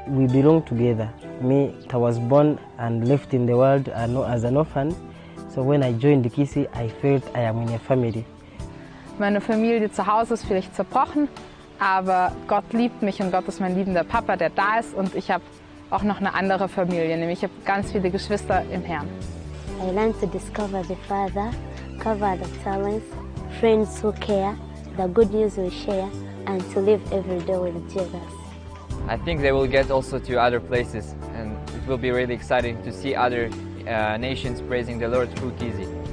we belong together. Me, I was born and left in the world as an orphan. So when I joined Kisi, I felt I am in a family. Meine Familie zu Hause ist vielleicht zerbrochen, aber Gott liebt mich und Gott ist mein liebender Papa, der da ist. Und ich habe auch noch eine andere Familie, nämlich ich habe ganz viele Geschwister im Herrn. I learned to discover the Father, cover the talents, friends who care, the good news we share, and to live every day with Jesus. I think they will get also to other places, and it will be really exciting to see other nations praising the Lord through Kisi.